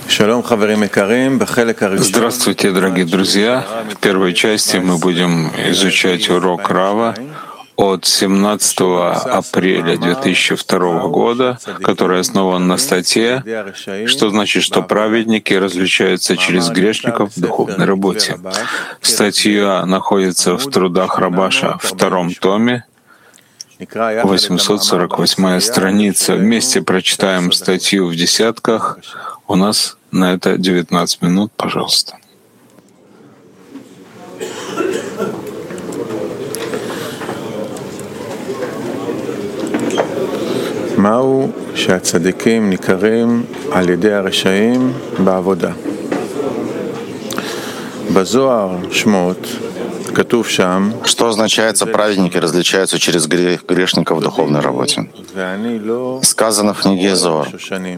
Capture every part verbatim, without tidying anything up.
Здравствуйте, дорогие друзья! В первой части мы будем изучать урок Рава от семнадцатого апреля две тысячи второго года, который основан на статье, что значит, что праведники различаются через грешников в духовной работе. Статья находится в трудах Рабаша в втором томе, восемьсот сорок восьмая страница. Вместе прочитаем статью в десятках. У нас на это девятнадцать минут, пожалуйста. מהו שהצדיקים ניכרים על ידי הרשעים בעבודה. בזוהר שמות כתוב שם, что означает, праведники различаются через грешников в духовной работе. Сказано в книге Зоар: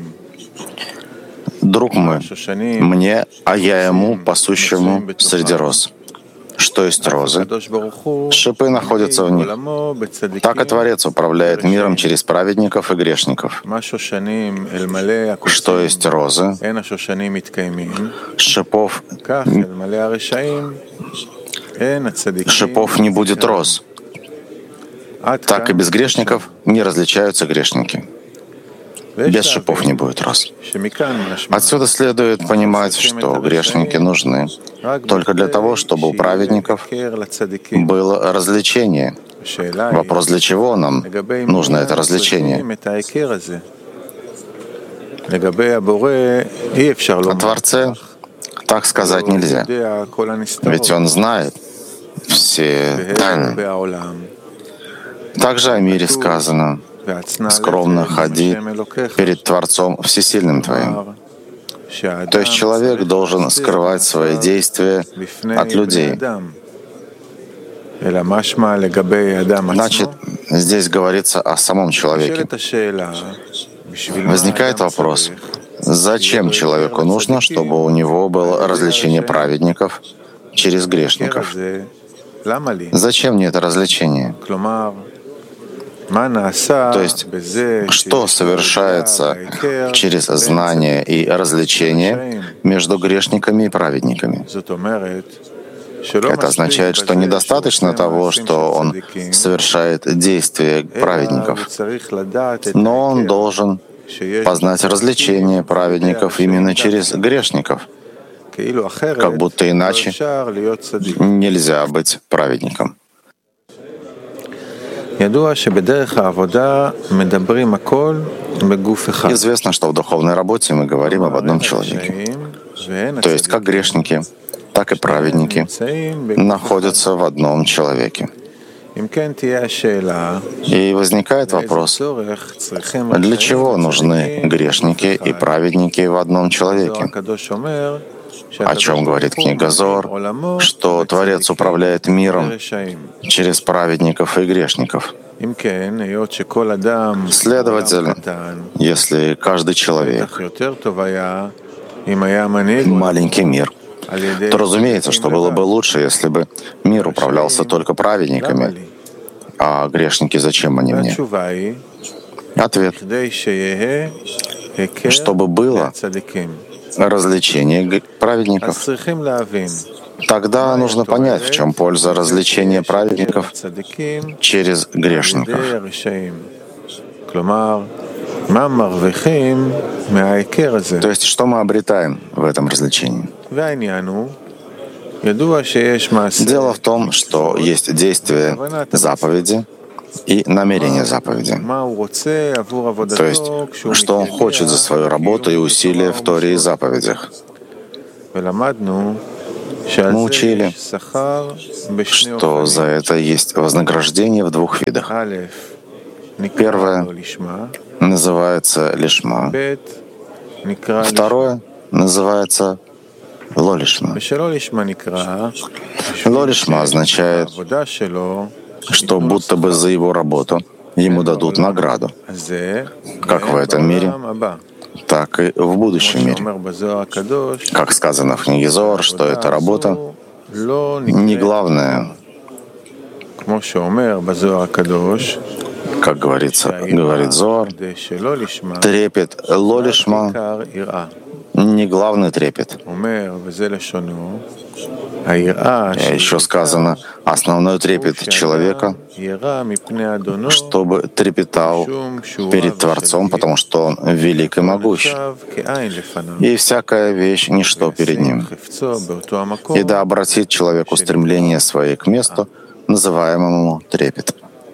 «Друг мой, мне, а я ему, пасущему среди роз». Что есть розы? Шипы находятся в них. Так и Творец управляет миром через праведников и грешников. Что есть розы? Шипов, шипов не будет роз. Так и без грешников не различаются грешники. Без шипов не будет роз. Отсюда следует понимать, что грешники нужны только для того, чтобы у праведников было развлечение. Вопрос, для чего нам нужно это развлечение? О Творце так сказать нельзя, ведь Он знает все тайны. Также о мире сказано: «Скромно ходи перед Творцом Всесильным твоим». То есть человек должен скрывать свои действия от людей. Значит, здесь говорится о самом человеке. Возникает вопрос: зачем человеку нужно, чтобы у него было развлечение праведников через грешников? Зачем мне это развлечение? То есть, что совершается через знание и развлечение между грешниками и праведниками? Это означает, что недостаточно того, что он совершает действия праведников, но он должен познать развлечение праведников именно через грешников, как будто иначе нельзя быть праведником. Известно, что в духовной работе мы говорим об одном человеке. То есть как грешники, так и праведники находятся в одном человеке. И возникает вопрос: для чего нужны грешники и праведники в одном человеке? О чем говорит книга Зоар, что Творец управляет миром через праведников и грешников. Следовательно, если каждый человек маленький мир, то разумеется, что было бы лучше, если бы мир управлялся только праведниками, а грешники зачем они мне? Ответ: чтобы было развлечение праведников. Тогда нужно понять, в чем польза развлечения праведников через грешников. То есть, что мы обретаем в этом развлечении? Дело в том, что есть действие заповеди и намерение заповеди. То есть, что он хочет за свою работу и усилия в Торе и заповедях. Мы учили, что за это есть вознаграждение в двух видах. Первое называется лишма, второе называется лолишма. Лолишма означает, что будто бы за его работу ему дадут награду, как в этом мире, так и в будущем мире. Как сказано в книге Зоар, что эта работа не главная. Как говорится, говорит Зоар, трепет лолишма не главный трепет. Еще сказано, основной трепет человека, чтобы трепетал перед Творцом, потому что Он велик и могущ, и всякая вещь — ничто перед Ним. И да обратит человек устремление свое к месту, называемому трепетом.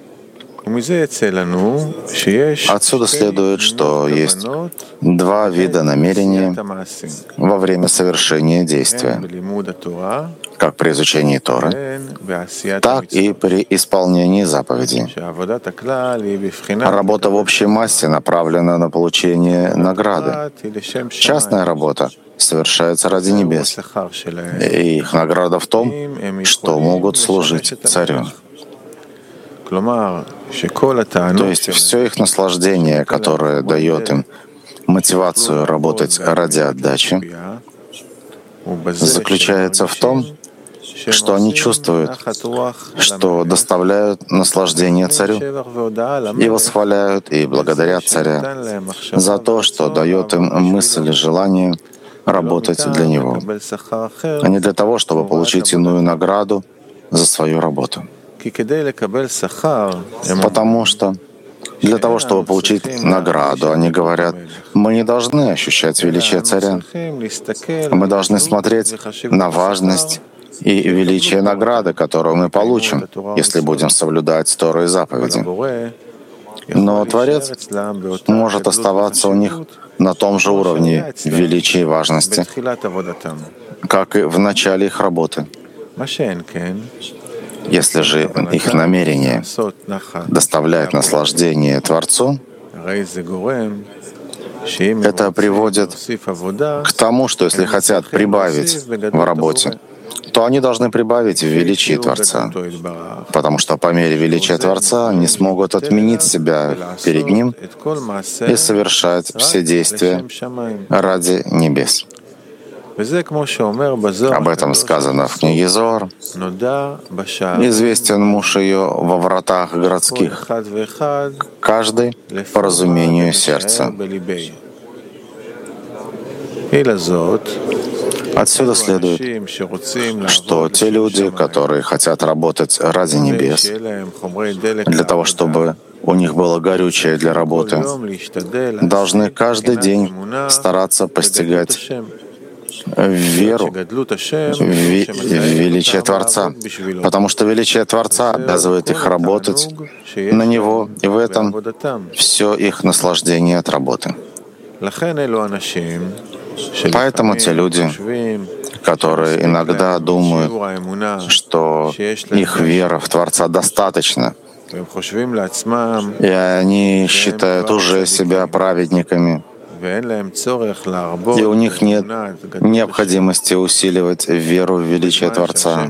Отсюда следует, что есть два вида намерения во время совершения действия, как при изучении Торы, так и при исполнении заповедей. Работа в общей массе направлена на получение награды. Частная работа совершается ради небес, и их награда в том, что могут служить Царю. То есть все их наслаждение, которое дает им мотивацию работать ради отдачи, заключается в том, что они чувствуют, что доставляют наслаждение Царю, и восхваляют и благодарят Царя за то, что дает им мысль и желание работать для Него, а не для того, чтобы получить иную награду за свою работу. Потому что для того, чтобы получить награду, они говорят, мы не должны ощущать величие Царя. Мы должны смотреть на важность и величие награды, которую мы получим, если будем соблюдать Тору и заповеди. Но Творец может оставаться у них на том же уровне величия и важности, как и в начале их работы. Если же их намерение доставляет наслаждение Творцу, это приводит к тому, что если хотят прибавить в работе, то они должны прибавить в величии Творца, потому что по мере величия Творца они смогут отменить себя перед Ним и совершать все действия ради небес. Об этом сказано в книге Зоар. Известен муж ее во вратах городских, каждый по разумению сердца. Отсюда следует, что те люди, которые хотят работать ради небес, для того, чтобы у них было горючее для работы, должны каждый день стараться постигать веру в величие Творца, потому что величие Творца обязывает их работать на Него, и в этом все их наслаждение от работы. Поэтому те люди, которые иногда думают, что их вера в Творца достаточна, и они считают уже себя праведниками, и у них нет необходимости усиливать веру в величие Творца.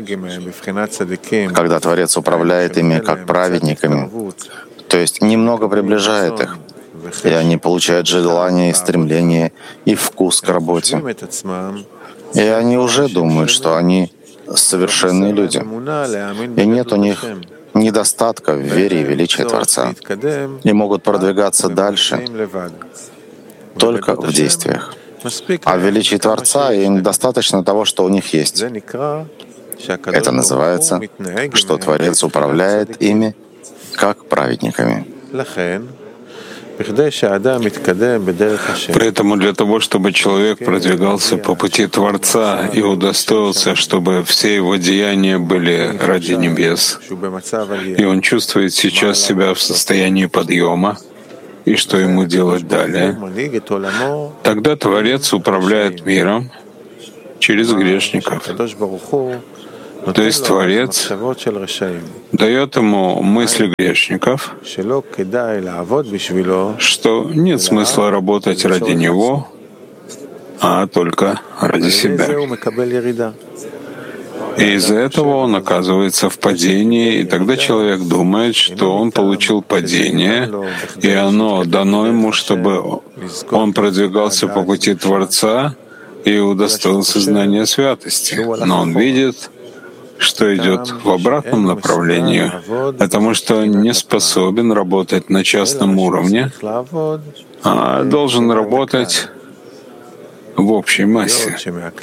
Когда Творец управляет ими как праведниками, то есть немного приближает их, и они получают желание и стремление и вкус к работе. И они уже думают, что они совершенные люди, и нет у них недостатка в вере и величии Творца, и могут продвигаться дальше только в действиях. А в величии Творца им достаточно того, что у них есть. Это называется, что Творец управляет ими как праведниками. Поэтому для того, чтобы человек продвигался по пути Творца и удостоился, чтобы все его деяния были ради небес, и он чувствует сейчас себя в состоянии подъема, и что ему делать далее, тогда Творец управляет миром через грешников. То есть Творец дает ему мысли грешников, что нет смысла работать ради него, а только ради себя. И из-за этого он оказывается в падении, и тогда человек думает, что он получил падение, и оно дано ему, чтобы он продвигался по пути Творца и удостоился знания святости. Но он видит, что идет в обратном направлении, потому что не способен работать на частном уровне, а должен работать в общей массе.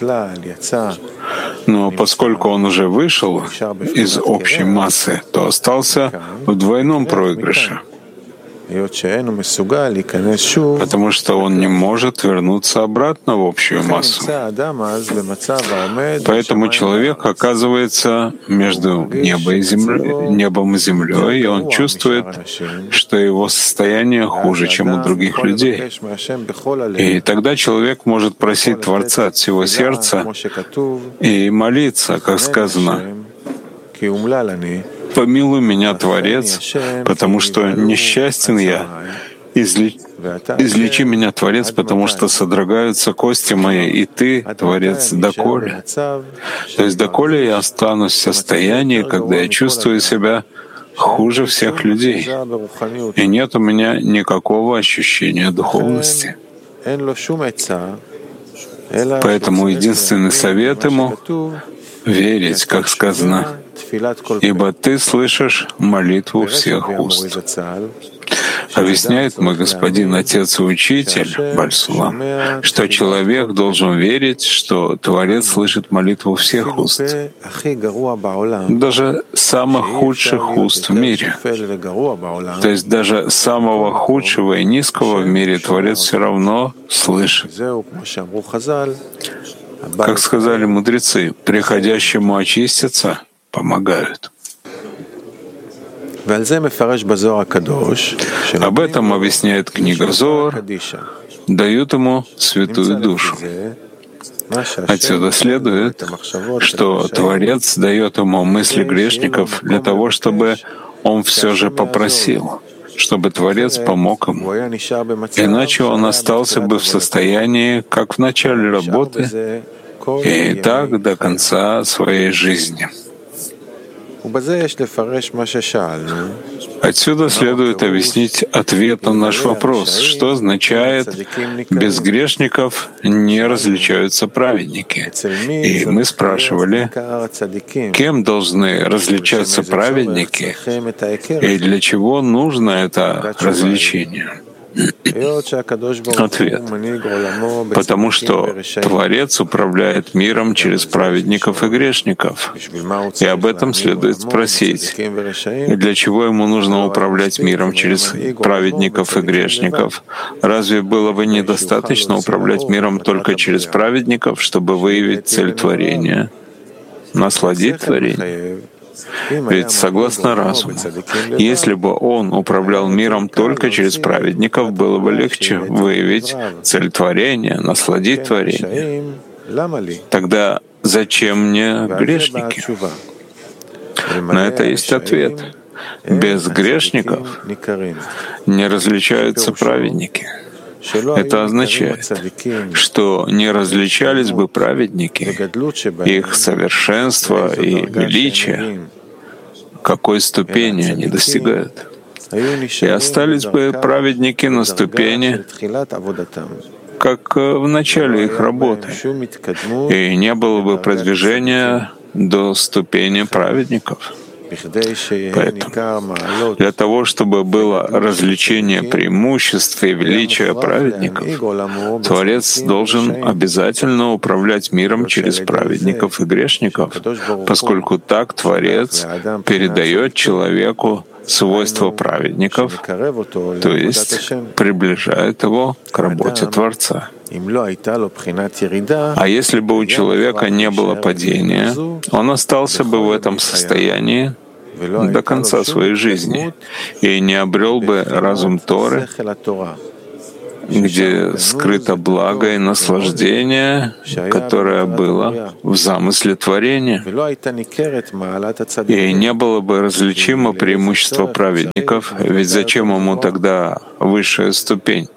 Но поскольку он уже вышел из общей массы, то остался в двойном проигрыше, потому что он не может вернуться обратно в общую массу. Поэтому человек оказывается между небом и землей, небом и землей, и он чувствует, что его состояние хуже, чем у других людей. И тогда человек может просить Творца от всего сердца и молиться, как сказано: «Помилуй меня, Творец, потому что несчастен я. Изли... Излечи меня, Творец, потому что содрогаются кости мои, и Ты, Творец, доколе». То есть доколе я останусь в состоянии, когда я чувствую себя хуже всех людей, и нет у меня никакого ощущения духовности. Поэтому единственный совет ему — верить, как сказано: «Ибо ты слышишь молитву всех уст». Объясняет мой господин, отец и учитель Бааль Сулам, что человек должен верить, что Творец слышит молитву всех уст, даже самых худших уст в мире. То есть даже самого худшего и низкого в мире Творец все равно слышит. Как сказали мудрецы, приходящему очиститься помогают. Об этом объясняет книга Зоар, дают ему святую душу. Отсюда следует, что Творец дает ему мысли грешников для того, чтобы он все же попросил, чтобы Творец помог ему. Иначе он остался бы в состоянии, как в начале работы, и так до конца своей жизни. Отсюда следует объяснить ответ на наш вопрос, что означает «без грешников не различаются праведники». И мы спрашивали, кем должны различаться праведники и для чего нужно это различение. Ответ. Потому что Творец управляет миром через праведников и грешников. И об этом следует спросить. И для чего ему нужно управлять миром через праведников и грешников? Разве было бы недостаточно управлять миром только через праведников, чтобы выявить цель творения, насладить творение? Ведь согласно разуму, если бы он управлял миром только через праведников, было бы легче выявить цель творения, насладить творение. Тогда зачем мне грешники? На это есть ответ. Без грешников не различаются праведники. Это означает, что не различались бы праведники, их совершенство и величие, какой ступени они достигают. И остались бы праведники на ступени, как в начале их работы, и не было бы продвижения до ступени праведников. Поэтому для того, чтобы было развлечение преимуществ и величия праведников, Творец должен обязательно управлять миром через праведников и грешников, поскольку так Творец передает человеку свойства праведников, то есть приближает его к работе Творца. А если бы у человека не было падения, он остался бы в этом состоянии до конца своей жизни и не обрел бы разум Торы, где скрыто благо и наслаждение, которое было в замысле творения. И не было бы различимо преимущество праведников, ведь зачем ему тогда высшая ступень?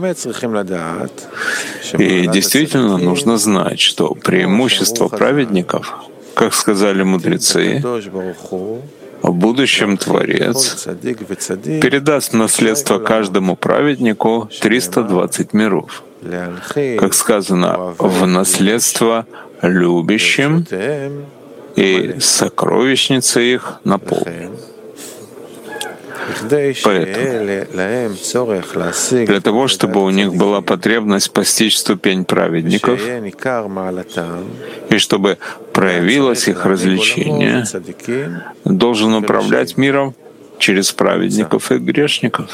И действительно нужно знать, что преимущество праведников, как сказали мудрецы, в будущем Творец передаст в наследство каждому праведнику триста двадцать миров, как сказано, в наследство любящим, и сокровищница их наполнена. Поэтому для того, чтобы у них была потребность постичь ступень праведников, и чтобы проявилось их развлечение, должен управлять миром через праведников и грешников.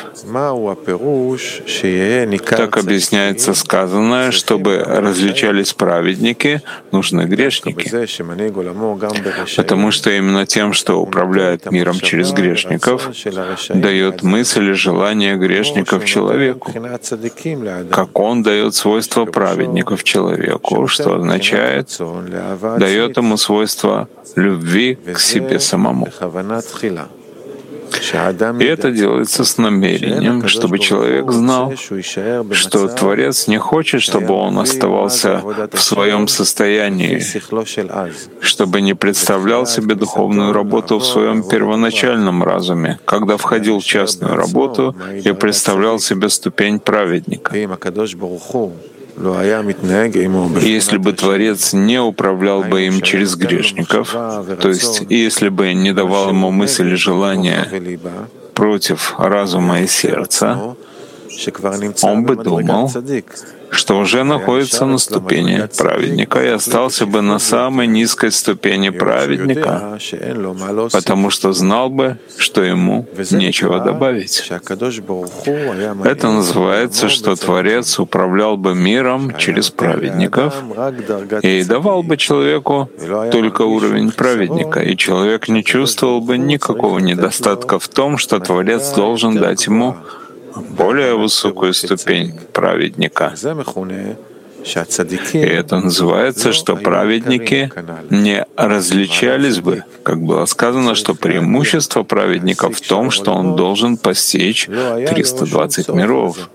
Так объясняется сказанное, чтобы различались праведники, нужны грешники. Потому что именно тем, что управляет миром через грешников, дает мысль и желание грешников человеку, как он дает свойства праведников человеку, что означает, дает ему свойства любви к себе самому. И это делается с намерением, чтобы человек знал, что Творец не хочет, чтобы он оставался в своем состоянии, чтобы не представлял себе духовную работу в своем первоначальном разуме, когда входил в частную работу и представлял себе ступень праведника. Если бы Творец не управлял бы им через грешников, то есть если бы не давал ему мысли и желания против разума и сердца, он бы думал, что уже находится на ступени праведника и остался бы на самой низкой ступени праведника, потому что знал бы, что ему нечего добавить. Это называется, что Творец управлял бы миром через праведников и давал бы человеку только уровень праведника, и человек не чувствовал бы никакого недостатка в том, что Творец должен дать ему более высокую ступень праведника. И это называется, что праведники не различались бы. Как было сказано, что преимущество праведника в том, что он должен постичь триста двадцать миров.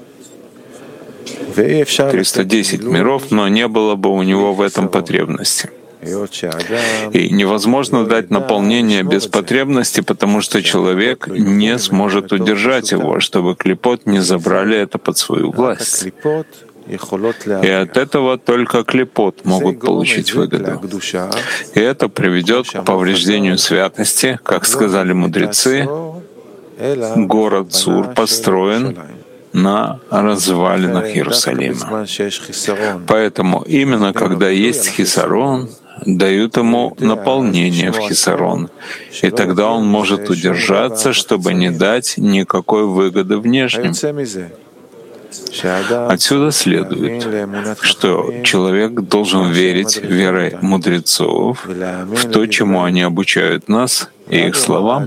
триста десять миров, но не было бы у него в этом потребности. И невозможно дать наполнение без потребности, потому что человек не сможет удержать его, чтобы клипот не забрали это под свою власть. И от этого только клипот могут получить выгоду. И это приведет к повреждению святости, как сказали мудрецы. Город Цур построен на развалинах Иерусалима. Поэтому именно когда есть хисарон, дают ему наполнение в хисарон, и тогда он может удержаться, чтобы не дать никакой выгоды внешним. Отсюда следует, что человек должен верить верой мудрецов в то, чему они обучают нас, и их словам.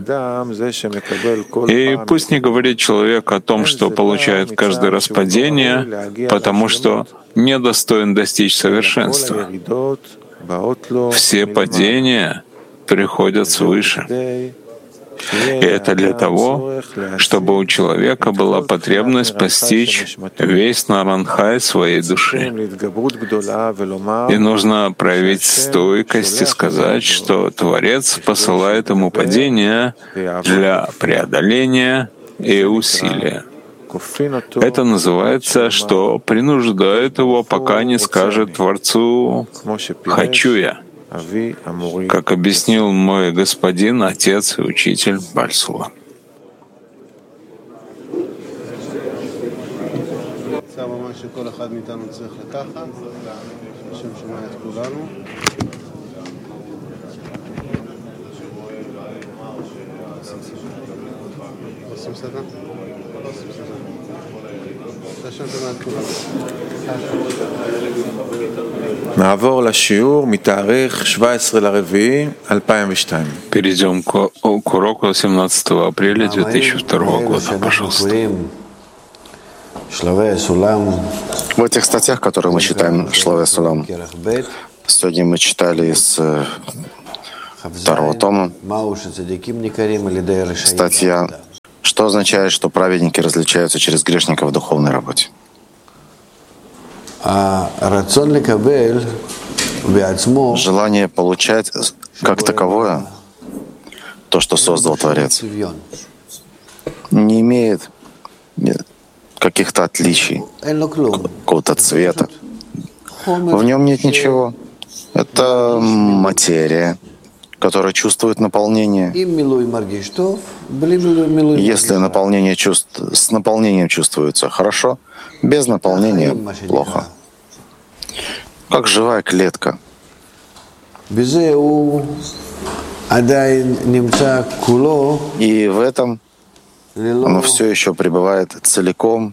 И пусть не говорит человек о том, что получает каждый раз падение, потому что недостоин достичь совершенства. Все падения приходят свыше. И это для того, чтобы у человека была потребность постичь весь Наранхай своей души. И нужно проявить стойкость и сказать, что Творец посылает ему падения для преодоления и усилия. Это называется, что принуждает его, пока не скажет Творцу «хочу я», как объяснил мой господин, отец и учитель Бальсула. נעבור לשיעור מתאריך שבע עשרה לאפריל אלפיים ושתיים. Перейдем к, к уроку семнадцатого апреля две тысячи второго года, пожалуйста. В этих статьях, которые мы читаем, Шлаве Сулам, сегодня мы читали из второго тома статья, что означает, что праведники различаются через грешников в духовной работе. Желание получать как таковое, то, что создал Творец, не имеет каких-то отличий, какого-то цвета. В нем нет ничего. Это материя, который чувствует наполнение. Если наполнение чувств, с наполнением чувствуется хорошо, без наполнения плохо. Как живая клетка. И в этом оно все еще пребывает целиком,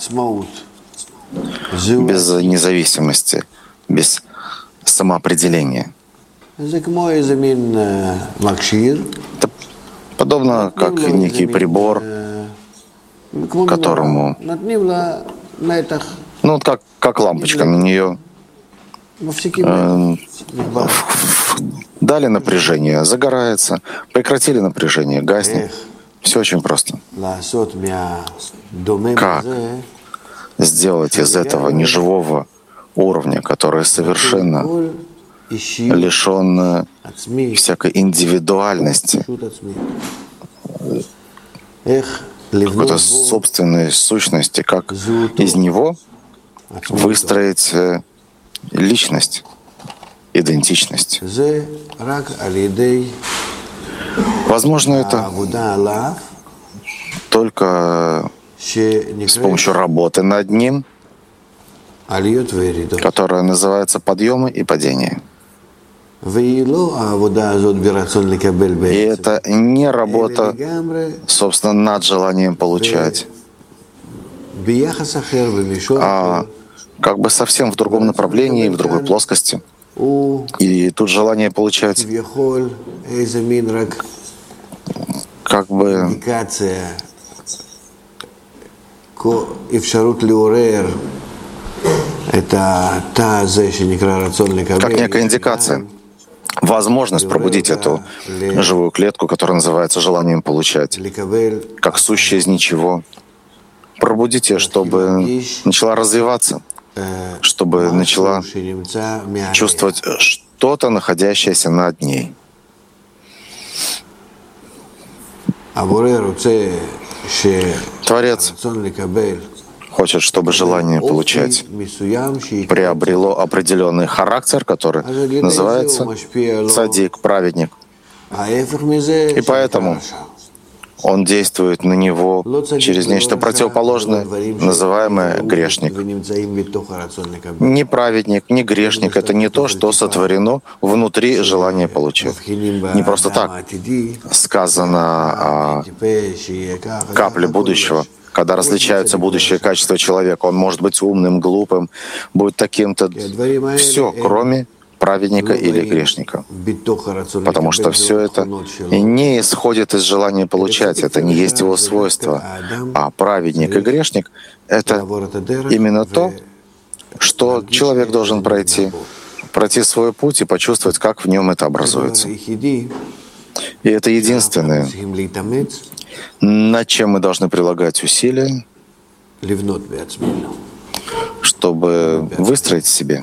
без независимости, без самоопределения. Это подобно как некий прибор, которому, ну вот как, как лампочка, на нее э, дали напряжение, загорается, прекратили напряжение, гаснет. Все очень просто. Как сделать из этого неживого уровня, который совершенно лишен всякой индивидуальности, какой-то собственной сущности, как из него выстроить личность, идентичность. Возможно, это только с помощью работы над ним, которая называется подъемы и падения. И это не работа, собственно, над желанием получать, а как бы совсем в другом направлении, в другой плоскости. И тут желание получать как бы как некая индикация, возможность пробудить эту живую клетку, которая называется желанием получать, как сущее из ничего. Пробудить ее, чтобы начала развиваться, чтобы начала чувствовать что-то, находящееся над ней. Творец хочет, чтобы желание получать приобрело определенный характер, который называется цадик, праведник. И поэтому он действует на него через нечто противоположное, называемое грешник. Ни праведник, ни грешник — это не то, что сотворено внутри желания получать. Не просто так сказано о капле будущего, когда различаются будущие качества человека. Он может быть умным, глупым, будет таким-то. Все, кроме праведника или грешника. Потому что все это не исходит из желания получать, это не есть его свойство. А праведник и грешник — это именно то, что человек должен пройти, пройти свой путь и почувствовать, как в нем это образуется. И это единственное, над чем мы должны прилагать усилия, чтобы выстроить в себе.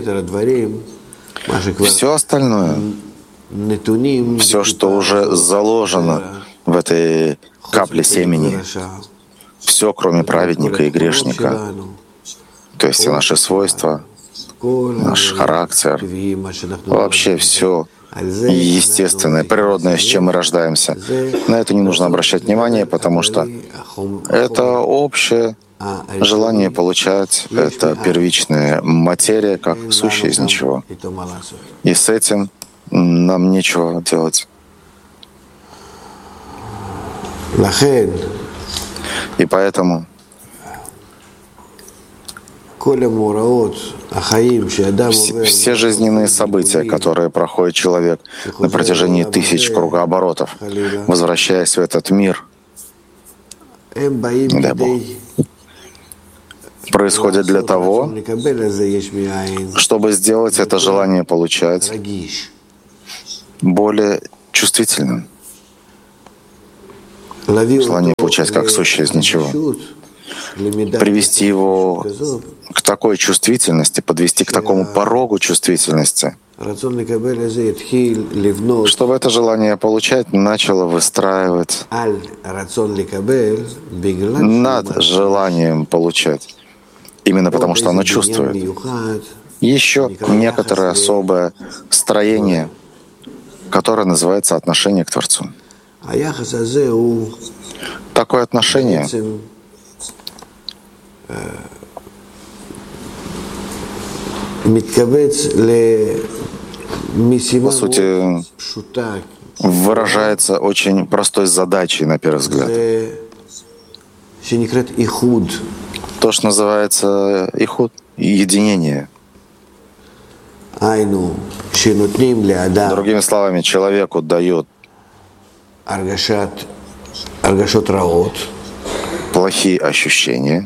Все остальное, все, что уже заложено в этой капле семени, все, кроме праведника и грешника, то есть и наши свойства, наш характер, вообще все естественное, природное, с чем мы рождаемся. На это не нужно обращать внимание, потому что это общее желание получать, это первичная материя, как сущее из ничего. И с этим нам нечего делать. И поэтому все жизненные события, которые проходит человек на протяжении тысяч кругооборотов, возвращаясь в этот мир, дай Бог, происходит для того, чтобы сделать это желание получать более чувствительным. Желание получать как сущее из ничего. Привести его к такой чувствительности, подвести к такому порогу чувствительности, чтобы это желание получать начало выстраивать над желанием получать, именно потому что оно чувствует. Еще некоторое особое строение которое называется отношение к Творцу. Такое отношение по сути выражается очень простой задачей, на первый взгляд. То, что называется ихуд, единение. Другими словами, человеку дают плохие ощущения,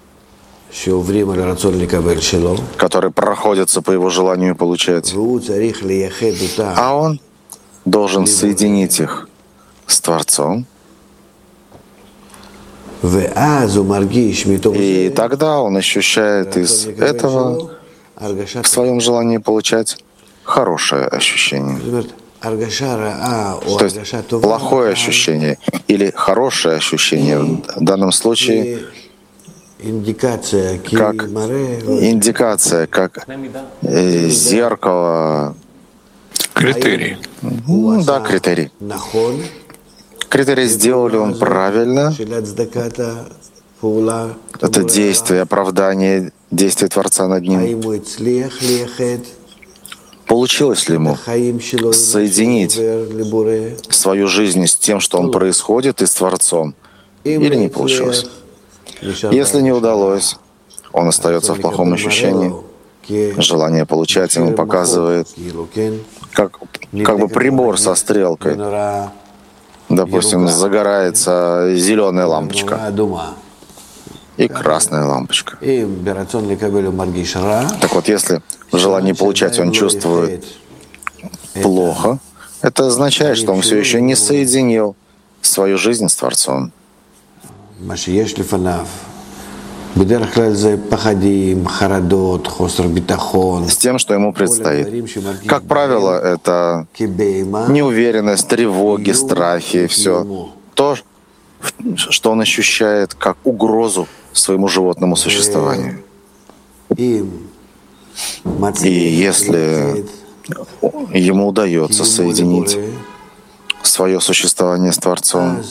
которые проходятся по его желанию получать, а он должен соединить их с Творцом, и тогда он ощущает из этого в своем желании получать хорошее ощущение. То есть плохое ощущение или хорошее ощущение в данном случае как индикация, как э, зеркало. Критерий. Ну, да, критерий. Критерий, сделал ли он правильно, это действие, оправдание действия Творца над ним. Получилось ли ему соединить свою жизнь с тем, что он происходит, и с Творцом, или не получилось? Если не удалось, он остается в плохом ощущении. Желание получать ему показывает, как, как бы прибор со стрелкой. Допустим, загорается зеленая лампочка и красная лампочка. Так вот, если в желании получать он чувствует плохо, это означает, что он все еще не соединил свою жизнь с Творцом. С тем, что ему предстоит. Как правило, это неуверенность, тревоги, страхи, все то, что он ощущает как угрозу своему животному существованию. И если ему удается соединить свое существование с Творцом,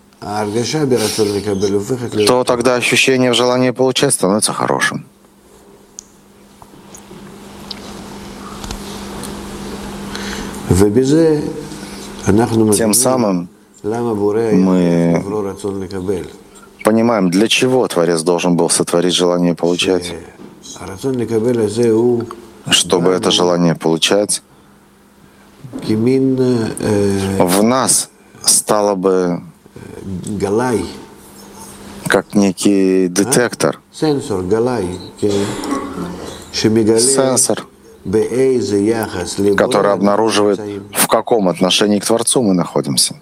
то тогда ощущение в желании получать становится хорошим. Тем самым мы понимаем, для чего Творец должен был сотворить желание получать. Чтобы это желание получать в нас стало бы как некий детектор, сенсор, который обнаруживает, в каком отношении к Творцу мы находимся.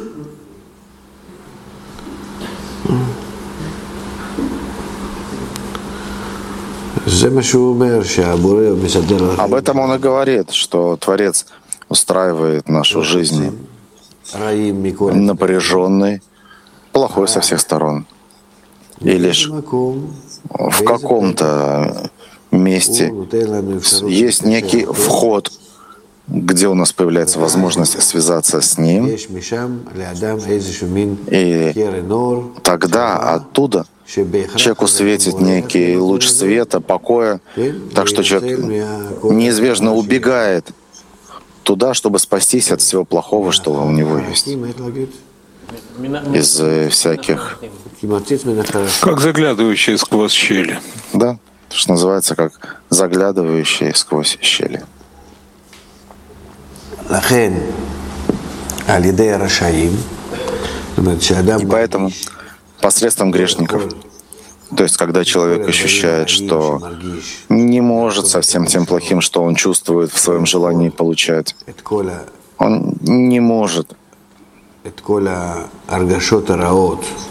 Об этом он и говорит, что Творец устраивает нашу жизнь напряженной, плохой со всех сторон. И лишь в каком-то месте есть некий вход, где у нас появляется возможность связаться с Ним, и тогда оттуда человеку светит некий луч света, покоя, так что человек неизбежно убегает туда, чтобы спастись от всего плохого, что у него есть. Из всяких... Как заглядывающие сквозь щели. Да, что называется, как заглядывающие сквозь щели. И поэтому посредством грешников, то есть когда человек ощущает, что не может со всем тем плохим, что он чувствует в своем желании получать, он не может